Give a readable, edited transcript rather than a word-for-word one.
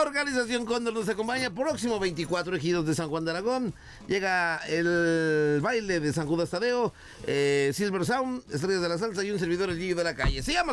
Organización Cóndor nos acompaña. Próximo 24, Ejidos de San Juan de Aragón. Llega el baile de San Judas Tadeo, Silver Sound, Estrellas de la Salsa y un servidor, el Gillo de la Calle. Se llama